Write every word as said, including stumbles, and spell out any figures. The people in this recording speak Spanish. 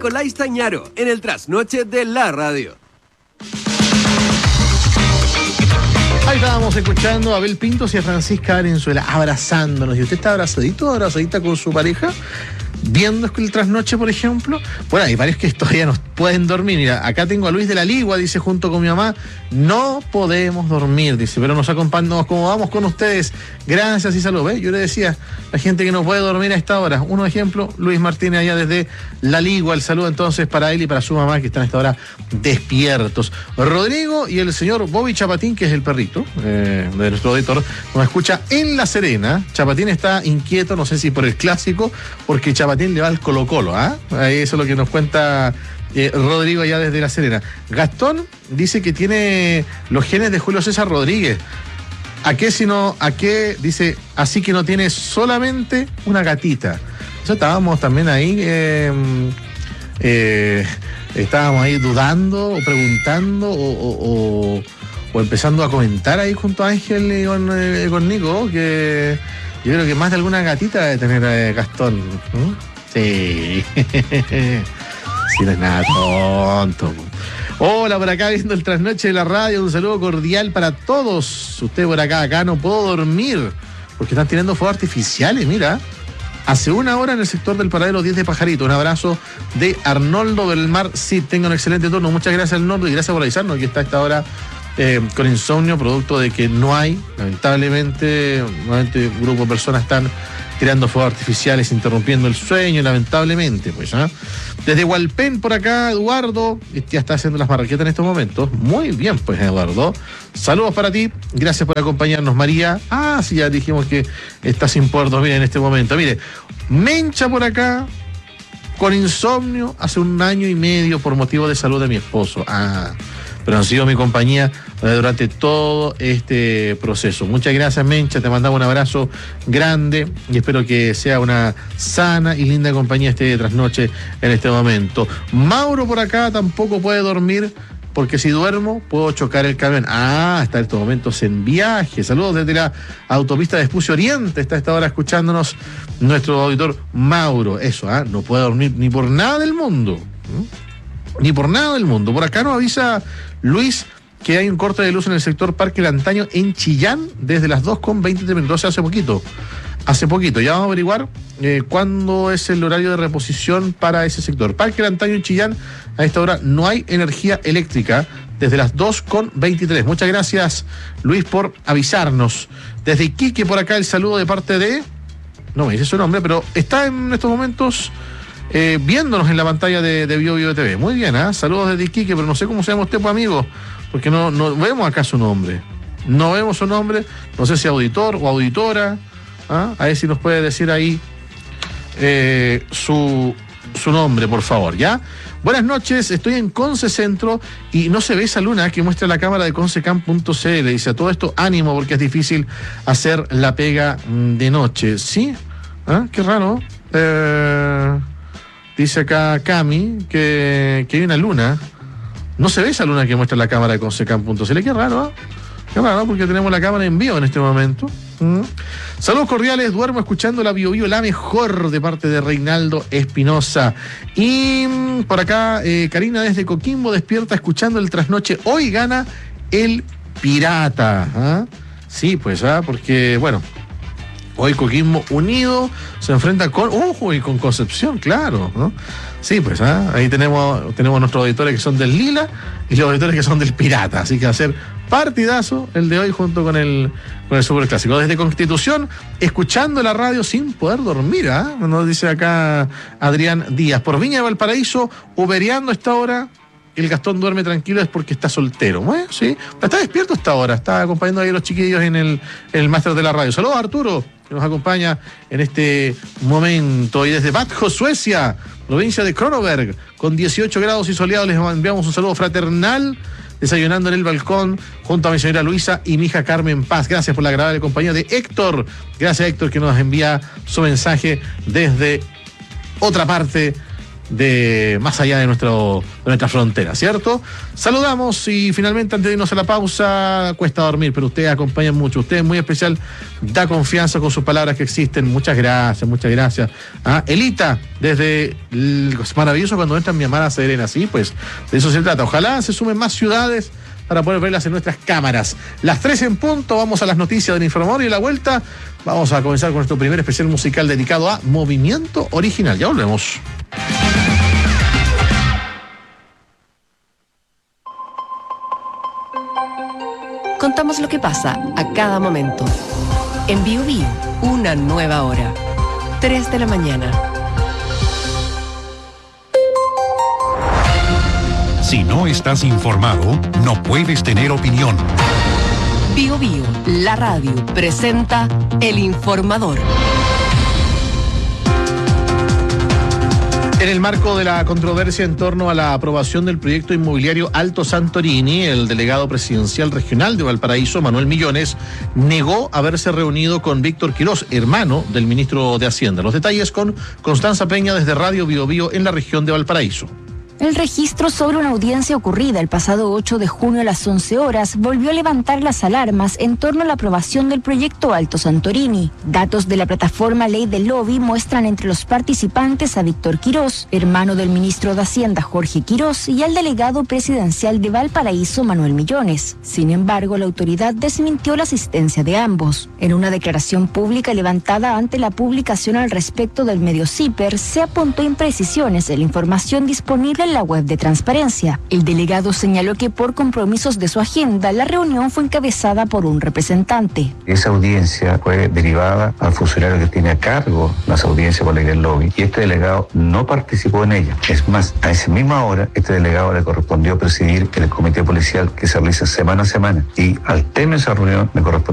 Nicolás Tañaro en el trasnoche de la radio. Ahí estábamos escuchando a Abel Pintos y a Francisca Valenzuela abrazándonos. ¿Y usted está abrazadito, abrazadita con su pareja? Viendo el trasnoche, por ejemplo. Bueno, hay varios que todavía no pueden dormir. Mira, acá tengo a Luis de la Ligua, dice, junto con mi mamá, no podemos dormir, dice, pero nos acompañamos como vamos con ustedes. Gracias y salud. ¿Ves? Yo le decía, la gente que no puede dormir a esta hora. Un ejemplo, Luis Martínez allá desde la Ligua. El saludo entonces para él y para su mamá que están a esta hora despiertos. Rodrigo y el señor Bobby Chapatín, que es el perrito eh, de nuestro auditor, nos escucha en La Serena. Chapatín está inquieto, no sé si por el clásico, porque Chapatín le va al Colo Colo, ¿ah? ¿eh? Eso es lo que nos cuenta eh, Rodrigo allá desde La Serena. Gastón dice que tiene los genes de Julio César Rodríguez. ¿A qué si no, a qué? Dice, así que no tiene solamente una gatita. Eso estábamos también ahí, eh, eh, estábamos ahí dudando o preguntando o, o, o, o empezando a comentar ahí junto a Ángel y con, eh, con Nico, que yo creo que más de alguna gatita debe tener eh, Gastón. ¿Mm? Sí. Sí, no es nada tonto. Hola, por acá viendo el trasnoche de la radio. Un saludo cordial para todos. Usted por acá, acá no puedo dormir porque están tirando fuegos artificiales, mira. Hace una hora en el sector del Paradero diez de Pajarito. Un abrazo de Arnoldo Belmar. Sí, tenga un excelente turno. Muchas gracias, Arnoldo, y gracias por avisarnos que está a esta hora Eh, con insomnio, producto de que no hay, lamentablemente, nuevamente un grupo de personas están tirando fuegos artificiales, interrumpiendo el sueño, lamentablemente, pues, ¿eh? Desde Hualpén, por acá, Eduardo, ya está haciendo las marraquetas en estos momentos. Muy bien, pues, Eduardo. Saludos para ti, gracias por acompañarnos, María. Ah, sí, ya dijimos que está sin poder dormir en este momento. Mire, Mencha por acá, con insomnio, hace un año y medio por motivo de salud de mi esposo. Ah, pero han sido mi compañía durante todo este proceso. Muchas gracias, Mencha, te mandamos un abrazo grande y espero que sea una sana y linda compañía este trasnoche en este momento. Mauro por acá tampoco puede dormir porque si duermo puedo chocar el camión. Ah, está en estos momentos en viaje. Saludos desde la autopista de Espucio Oriente. Está a esta hora escuchándonos nuestro auditor Mauro. Eso, ¿ah? No puede dormir ni por nada del mundo. ¿Mm? Ni por nada del mundo. Por acá nos avisa Luis que hay un corte de luz en el sector Parque Lantaño en Chillán desde las dos con veintitrés minutos, o sea, hace poquito. Hace poquito. Ya vamos a averiguar eh, cuándo es el horario de reposición para ese sector. Parque Lantaño en Chillán, a esta hora no hay energía eléctrica desde las dos con veintitrés. Muchas gracias, Luis, por avisarnos. Desde Iquique, por acá, el saludo de parte de... No me dice su nombre, pero está en estos momentos... Eh, viéndonos en la pantalla de, de Bio Bio T V. Muy bien, ¿eh? Saludos desde Iquique, pero no sé cómo se llama usted, pues, amigo, porque no, no vemos acá su nombre. No vemos su nombre, no sé si auditor o auditora. ¿Ah? A ver si nos puede decir ahí eh, su, su nombre, por favor, ¿ya? Buenas noches, estoy en Conce Centro y no se ve esa luna que muestra la cámara de concecam punto c l. Dice, a todo esto, ánimo, porque es difícil hacer la pega de noche. ¿Sí? ¿Ah? Qué raro. Eh... Dice acá Cami que, que hay una luna. No se ve esa luna que muestra la cámara de concecam punto c l. Qué raro, ¿eh? Qué raro, porque tenemos la cámara en vivo en este momento. ¿Mm? Saludos cordiales, duermo escuchando la Bio Bio, la mejor, de parte de Reinaldo Espinosa. Y por acá, eh, Karina desde Coquimbo despierta escuchando el trasnoche. Hoy gana el Pirata. ¿Ah? Sí, pues, ¿ah? Porque, bueno, hoy Coquimbo Unido se enfrenta con, ojo, y con Concepción, claro, ¿no? Sí, pues, ¿eh? Ahí tenemos, tenemos nuestros auditores que son del Lila y los auditores que son del Pirata. Así que va a ser partidazo el de hoy junto con el, con el Superclásico. Desde Constitución, escuchando la radio sin poder dormir, ¿ah? ¿eh? Nos dice acá Adrián Díaz. Por Viña de Valparaíso, ubereando a esta hora. El Gastón duerme tranquilo es porque está soltero. Bueno, sí, está despierto hasta ahora, está acompañando ahí a los chiquillos en el, en el máster de la radio. Saludos a Arturo, que nos acompaña en este momento. Y desde Batjo, Suecia, provincia de Kronoberg, con dieciocho grados y soleados, les enviamos un saludo fraternal, desayunando en el balcón, junto a mi señora Luisa y mi hija Carmen Paz. Gracias por la agradable compañía de Héctor. Gracias, Héctor, que nos envía su mensaje desde otra parte de más allá de, nuestro, de nuestra frontera, ¿cierto? Saludamos y finalmente, antes de irnos a la pausa, cuesta dormir, pero ustedes acompañan mucho. Usted es muy especial, da confianza con sus palabras que existen. Muchas gracias, muchas gracias. Ah, Elita, desde el, es maravilloso cuando entran mi amada Serena, sí, pues de eso se trata. Ojalá se sumen más ciudades para poder verlas en nuestras cámaras. Las tres en punto, vamos a las noticias del informador y a la vuelta vamos a comenzar con nuestro primer especial musical dedicado a Movimiento Original. Ya volvemos. Contamos lo que pasa a cada momento. En Bio Bio, una nueva hora. tres de la mañana. Si no estás informado, no puedes tener opinión. Bio Bio, la radio, presenta El Informador. En el marco de la controversia en torno a la aprobación del proyecto inmobiliario Alto Santorini, el delegado presidencial regional de Valparaíso, Manuel Millones, negó haberse reunido con Víctor Quirós, hermano del ministro de Hacienda. Los detalles con Constanza Peña desde Radio Bio Bio en la región de Valparaíso. El registro sobre una audiencia ocurrida el pasado ocho de junio a las once horas volvió a levantar las alarmas en torno a la aprobación del proyecto Alto Santorini. Datos de la plataforma Ley del Lobby muestran entre los participantes a Víctor Quirós, hermano del ministro de Hacienda Jorge Quirós, y al delegado presidencial de Valparaíso Manuel Millones. Sin embargo, la autoridad desmintió la asistencia de ambos. En una declaración pública levantada ante la publicación al respecto del medio CIPER, se apuntó imprecisiones en la información disponible en la web de Transparencia. El delegado señaló que por compromisos de su agenda, la reunión fue encabezada por un representante. Esa audiencia fue derivada al funcionario que tiene a cargo las audiencias por ley del lobby y este delegado no participó en ella. Es más, a esa misma hora, este delegado le correspondió presidir el comité policial que se realiza semana a semana y al término de esa reunión me correspondió